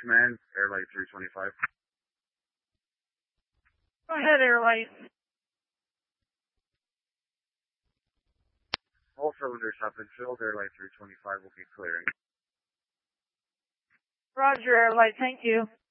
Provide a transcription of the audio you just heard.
Command, Airlight 325. Go ahead, Airlight. All cylinders have been filled. Airlight 325 will be clearing. Roger, Airlight. Thank you.